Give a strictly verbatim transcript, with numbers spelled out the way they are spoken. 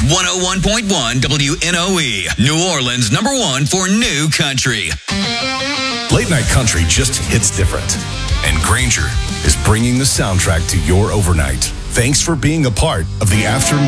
one oh one point one W N O E, New Orleans number one for new country. Late night country just hits different. And Granger is bringing the soundtrack to your overnight. Thanks for being a part of the After